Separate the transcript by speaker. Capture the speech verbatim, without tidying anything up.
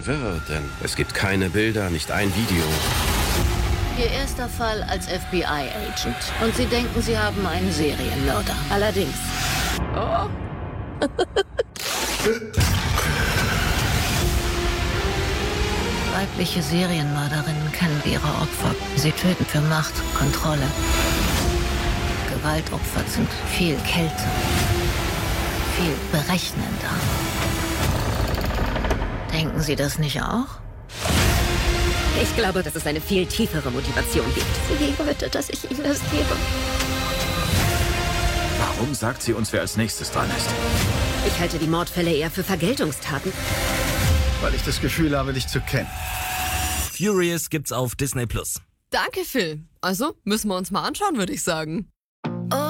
Speaker 1: sein wird, denn es gibt keine Bilder, nicht ein Video.
Speaker 2: Ihr erster Fall als F B I-Agent. Und Sie denken, Sie haben einen Serienmörder. Allerdings. Oh. Weibliche Serienmörderinnen kennen ihre Opfer. Sie töten für Macht, Kontrolle. Gewaltopfer sind viel kälter, viel berechnender. Denken Sie das nicht auch?
Speaker 3: Ich glaube, dass es eine viel tiefere Motivation gibt.
Speaker 2: Sie wollte, dass ich Ihnen das gebe.
Speaker 4: Warum sagt sie uns, wer als nächstes dran ist?
Speaker 3: Ich halte die Mordfälle eher für Vergeltungstaten.
Speaker 5: Weil ich das Gefühl habe, dich zu kennen.
Speaker 6: Furious gibt's auf Disney Plus.
Speaker 7: Danke, Phil. Also, müssen wir uns mal anschauen, würde ich sagen.